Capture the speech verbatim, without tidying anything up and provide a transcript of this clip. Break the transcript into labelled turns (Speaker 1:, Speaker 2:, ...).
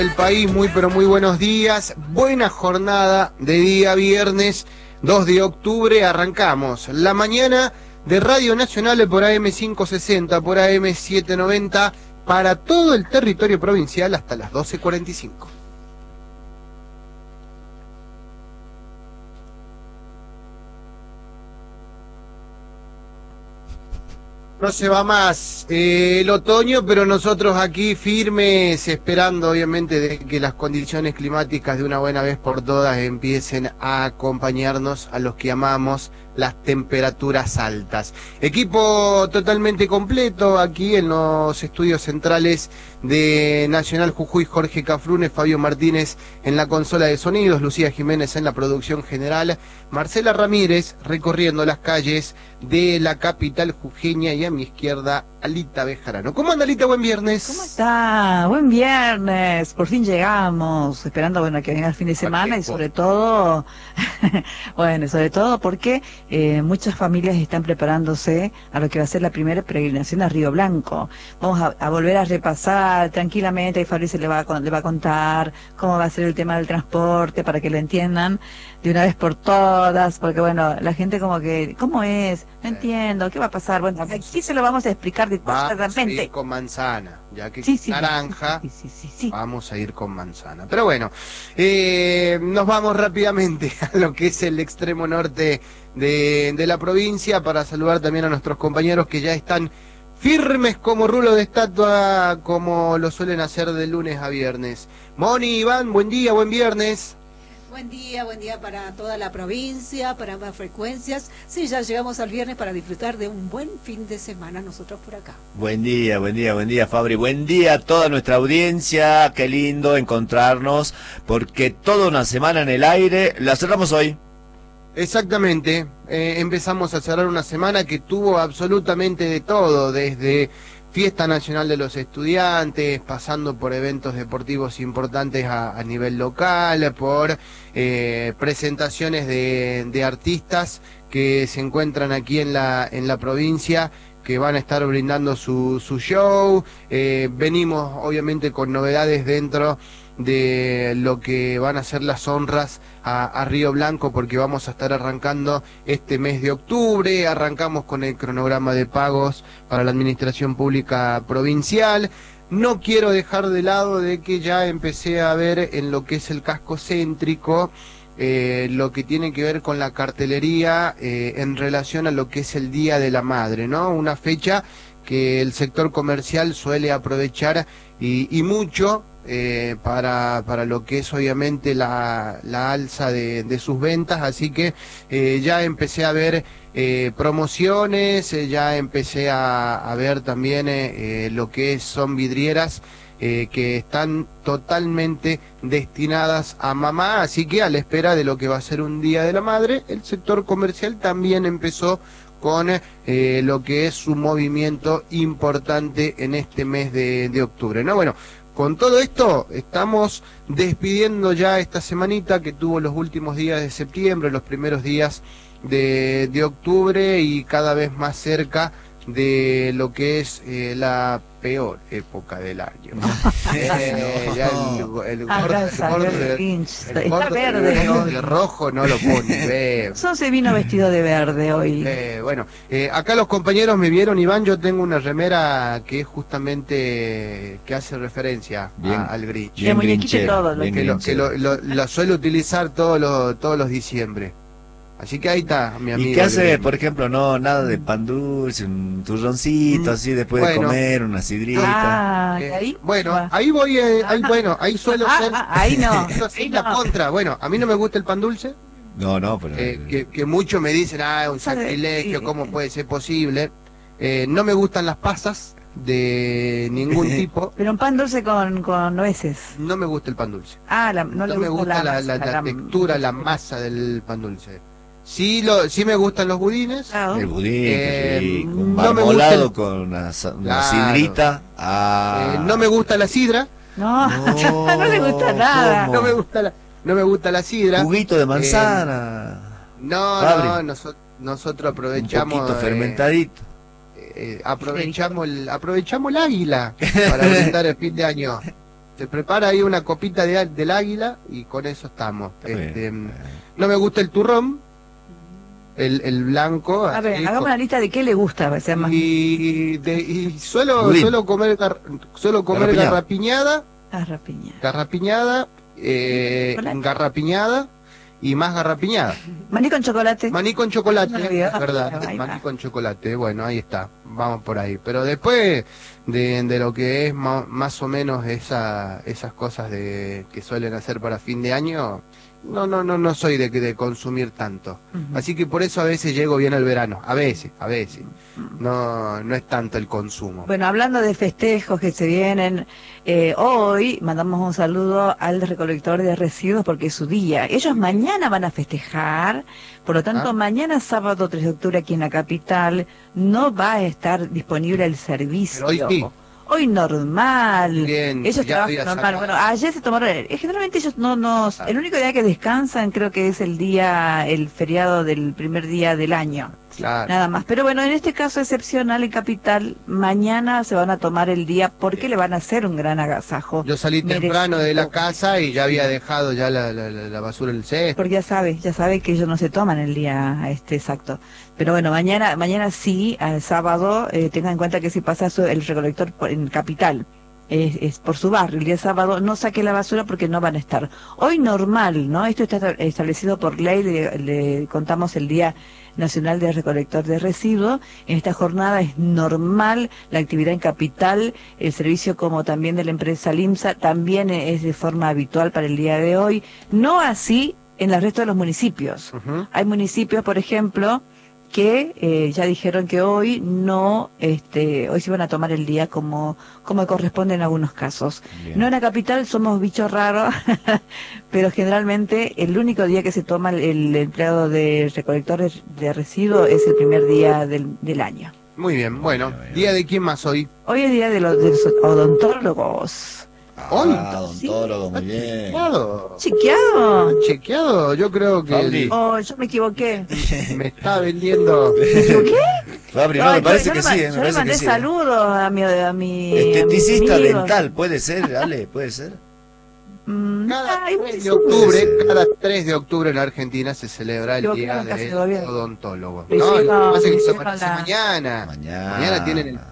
Speaker 1: El país, muy pero muy buenos días, buena jornada de día viernes dos de octubre, arrancamos la mañana de Radio Nacional por A M quinientos sesenta, por A M setecientos noventa, para todo el territorio provincial hasta las doce cuarenta y cinco. No se va más eh, el otoño, pero nosotros aquí firmes, esperando obviamente de que las condiciones climáticas de una buena vez por todas empiecen a acompañarnos a los que amamos las temperaturas altas. Equipo totalmente completo aquí en los estudios centrales de Nacional Jujuy, Jorge Cafrune, Fabio Martínez en la consola de sonidos, Lucía Jiménez en la producción general, Marcela Ramírez recorriendo las calles de la capital jujeña y a mi izquierda Alita Bejarano. ¿Cómo anda, Alita? Buen viernes.
Speaker 2: ¿Cómo está? Buen viernes. Por fin llegamos, esperando bueno que venga el fin de semana y sobre todo, bueno, sobre todo porque eh, muchas familias están preparándose a lo que va a ser la primera peregrinación a Río Blanco. Vamos a, a volver a repasar tranquilamente, y Fabricio le va, a, le va a contar cómo va a ser el tema del transporte para que lo entiendan de una vez por todas, porque bueno, la gente como que, ¿cómo es? No entiendo, ¿qué va a pasar? Bueno, aquí se lo vamos a explicar
Speaker 1: Vamos a ir con manzana, ya que
Speaker 2: sí, sí,
Speaker 1: naranja,
Speaker 2: sí, sí, sí, sí.
Speaker 1: vamos a ir con manzana. Pero bueno, eh, nos vamos rápidamente a lo que es el extremo norte de, de la provincia para saludar también a nuestros compañeros que ya están firmes como rulo de estatua, como lo suelen hacer de lunes a viernes. Moni, Iván, buen día, buen viernes.
Speaker 3: Buen día, buen día para toda la provincia, para más frecuencias. Sí, ya llegamos al viernes para disfrutar de un buen fin de semana nosotros por acá.
Speaker 4: Buen día, buen día, buen día, Fabri. Buen día a toda nuestra audiencia. Qué lindo encontrarnos, porque toda una semana en el aire la cerramos hoy.
Speaker 1: Exactamente. Eh, empezamos a cerrar una semana que tuvo absolutamente de todo, desde Fiesta Nacional de los Estudiantes, pasando por eventos deportivos importantes a, a nivel local, por eh, presentaciones de, de artistas que se encuentran aquí en la, en la provincia, que van a estar brindando su, su show. Eh, venimos obviamente con novedades dentro de lo que van a ser las honras a, a Río Blanco, porque vamos a estar arrancando este mes de octubre, arrancamos con el cronograma de pagos para la administración pública provincial. No quiero dejar de lado de que ya empecé a ver en lo que es el casco céntrico, eh, lo que tiene que ver con la cartelería eh, en relación a lo que es el Día de la Madre, ¿no? Una fecha que el sector comercial suele aprovechar y, y mucho eh, para, para lo que es obviamente la, la alza de, de sus ventas, así que eh, ya empecé a ver eh, promociones, eh, ya empecé a, a ver también eh, eh, lo que son vidrieras eh, que están totalmente destinadas a mamá, así que a la espera de lo que va a ser un Día de la Madre, el sector comercial también empezó con eh, lo que es un movimiento importante en este mes de, de octubre, ¿no? Bueno, con todo esto estamos despidiendo ya esta semanita que tuvo los últimos días de septiembre, los primeros días de, de octubre, y cada vez más cerca de lo que es eh, la peor época del año. eh, ya el, el,
Speaker 2: Ah,
Speaker 1: gordo,
Speaker 2: gracias,
Speaker 1: el gordo,
Speaker 2: el
Speaker 1: de,
Speaker 2: Grinch.
Speaker 1: el
Speaker 2: Está
Speaker 1: gordo
Speaker 2: verde.
Speaker 1: de, de rojo no lo pone. Ve.
Speaker 2: Son se vino vestido de verde hoy.
Speaker 1: Eh, bueno, eh, acá los compañeros me vieron, Iván, yo tengo una remera que es justamente, que hace referencia a, al Grinch.
Speaker 2: De muñequito y todo. Lo
Speaker 1: Que, lo, que lo, lo, lo suelo utilizar todos los, todos los diciembre. Así que ahí está, mi amigo.
Speaker 4: ¿Y qué hace, por ejemplo, no nada de pan dulce, un turroncito, mm. así después bueno, de comer, una sidrita?
Speaker 2: Ah,
Speaker 1: eh,
Speaker 2: ahí,
Speaker 1: bueno, va. ahí voy, eh, ahí, bueno, ahí suelo
Speaker 2: ah,
Speaker 1: ser...
Speaker 2: Ah, ahí no.
Speaker 1: Eso sí,
Speaker 2: ahí
Speaker 1: la
Speaker 2: no.
Speaker 1: contra. Bueno, a mí no me gusta el pan dulce.
Speaker 4: No, no, pero...
Speaker 1: Eh, que, que muchos me dicen, ah, un sacrilegio, sí. ¿Cómo puede ser posible? Eh, no me gustan las pasas de ningún tipo.
Speaker 2: Pero un pan dulce con, con nueces.
Speaker 1: No me gusta el pan dulce.
Speaker 2: Ah, la, no,
Speaker 1: no
Speaker 2: le
Speaker 1: me gusta la, la, la, la textura, la masa del pan dulce. Sí, lo, sí me gustan los budines.
Speaker 4: Ah, el budín, eh, rico, un
Speaker 1: no me gusta el...
Speaker 4: con una, una claro. sidrita. Ah.
Speaker 1: Eh, no me gusta la sidra.
Speaker 2: No, no, no le gusta nada.
Speaker 1: No me gusta la, no me gusta la sidra.
Speaker 4: Juguito de manzana.
Speaker 1: Eh, no, Fabri. no, nosotros, nosotros aprovechamos.
Speaker 4: Un poquito fermentadito.
Speaker 1: Eh, eh, aprovechamos el, aprovechamos el águila para brindar el fin de año. Se prepara ahí una copita de, del águila y con eso estamos.
Speaker 4: Está bien.
Speaker 1: Este, no me gusta el turrón, el, el blanco.
Speaker 2: A ver,
Speaker 1: así,
Speaker 2: hagamos
Speaker 1: con-
Speaker 2: una lista de qué le gusta, para ser más
Speaker 1: y, de- y suelo,
Speaker 4: Budín.
Speaker 1: suelo comer, gar- suelo comer
Speaker 4: Garrapiñada.
Speaker 1: garrapiñada,
Speaker 2: ah, rapiña.
Speaker 1: garrapiñada, eh,
Speaker 2: ¿Chocolate?
Speaker 1: garrapiñada y más garrapiñada.
Speaker 2: Maní con chocolate.
Speaker 1: Maní con chocolate,
Speaker 2: No lo había-
Speaker 1: es verdad,
Speaker 2: ahí va.
Speaker 1: maní con chocolate, bueno, ahí está, vamos por ahí. Pero después de, de lo que es ma- más o menos esa, esas cosas de que suelen hacer para fin de año, no, no, no, no soy de, de consumir tanto.
Speaker 2: Ujú.
Speaker 1: Así que por eso a veces llego bien al verano, a veces, a veces. No, no es tanto el consumo.
Speaker 2: Bueno, hablando de festejos que se vienen, eh, hoy mandamos un saludo al recolector de residuos porque es su día. Ellos mañana van a festejar, por lo tanto
Speaker 1: Ah.
Speaker 2: mañana sábado tres de octubre aquí en la capital no va a estar disponible el servicio.
Speaker 1: Pero hoy sí.
Speaker 2: Hoy normal.
Speaker 1: Bien,
Speaker 2: ellos
Speaker 1: ya
Speaker 2: trabajan
Speaker 1: había
Speaker 2: normal.
Speaker 1: sacado.
Speaker 2: Bueno, ayer se tomaron, eh, generalmente ellos no nos, el único día que descansan creo que es el día, el feriado del primer día del año.
Speaker 1: Claro.
Speaker 2: Nada más. Pero bueno, en este caso excepcional en Capital, mañana se van a tomar el día porque le van a hacer un gran agasajo.
Speaker 1: Yo salí
Speaker 2: Merecido.
Speaker 1: temprano de la casa y ya había dejado ya la, la, la- la basura en el cesto.
Speaker 2: Porque ya sabe, ya sabe que ellos no se toman el día este exacto. Pero bueno, mañana mañana sí, al sábado, eh, tengan en cuenta que si pasa su- el recolector por- en Capital, es, es por su barrio, el día sábado, no saque la basura porque no van a estar. Hoy normal, ¿no? Esto está establecido por ley, le, le contamos el Día Nacional de Recolector de Residuos. En esta jornada es normal la actividad en Capital, el servicio como también de la empresa LIMSA también es de forma habitual para el día de hoy, no así en el resto de los municipios.
Speaker 1: Ujú.
Speaker 2: Hay municipios, por ejemplo, que eh, ya dijeron que hoy no, este, hoy se van a tomar el día como, como corresponde en algunos casos.
Speaker 4: Bien.
Speaker 2: No en la capital somos bichos raros, pero generalmente el único día que se toma el, el empleado de recolectores de residuos es el primer día del, del año.
Speaker 1: Muy bien, bueno,
Speaker 4: Bueno,
Speaker 1: ¿día de quién más hoy?
Speaker 2: Hoy es día de los, de los odontólogos.
Speaker 1: Hoy.
Speaker 4: Ah, odontólogo, muy bien.
Speaker 1: Chequeado.
Speaker 2: ¿Chequeado?
Speaker 1: Chequeado, yo creo que
Speaker 4: Fabri.
Speaker 1: el-
Speaker 2: Oh, yo me equivoqué.
Speaker 1: me está vendiendo.
Speaker 2: ¿Me equivoqué?
Speaker 4: Fabri, no,
Speaker 2: Ay,
Speaker 4: me
Speaker 2: yo-
Speaker 4: parece
Speaker 2: yo
Speaker 4: que
Speaker 2: le ma-
Speaker 4: sí, eh,
Speaker 2: yo
Speaker 4: me
Speaker 2: le
Speaker 4: parece
Speaker 2: mandé
Speaker 4: que sí.
Speaker 2: saludos a mi, a mi
Speaker 4: Esteticista
Speaker 2: a mi amigo.
Speaker 4: dental, puede ser, Ale, puede ser.
Speaker 2: Mm,
Speaker 1: Cada
Speaker 2: ay,
Speaker 1: tres
Speaker 2: sí,
Speaker 1: de octubre,
Speaker 4: sí.
Speaker 1: cada tres de octubre en Argentina se celebra el
Speaker 2: Lo
Speaker 1: día
Speaker 2: que nunca se
Speaker 1: del
Speaker 2: lo olvida.
Speaker 1: odontólogo.
Speaker 2: Lo
Speaker 1: No, lo que
Speaker 2: hicieron-
Speaker 1: pasa es que
Speaker 2: lo
Speaker 1: eso
Speaker 2: hicieron
Speaker 1: aparece
Speaker 2: la-
Speaker 1: mañana.
Speaker 4: Mañana.
Speaker 1: Mañana tienen el